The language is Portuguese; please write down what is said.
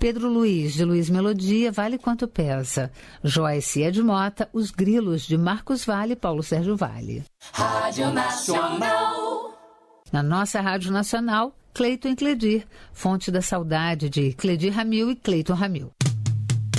Pedro Luiz, de Luiz Melodia, Vale Quanto Pesa. Joyce Ed Mota, Os Grilos, de Marcos Vale e Paulo Sérgio Vale. Rádio Nacional. Na nossa Rádio Nacional, Cleiton e Cledir, Fonte da Saudade, de Cledir Ramil e Cleiton Ramil.